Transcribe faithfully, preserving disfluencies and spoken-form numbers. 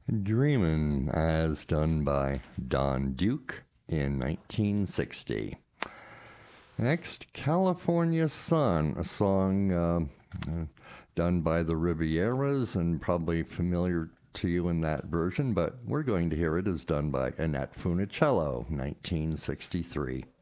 Dreamin', as done by Don Duke in nineteen sixty. Next, California Sun, a song uh, uh, done by the Rivieras and probably familiar to you in that version, but we're going to hear it as done by Annette Funicello, nineteen sixty-three.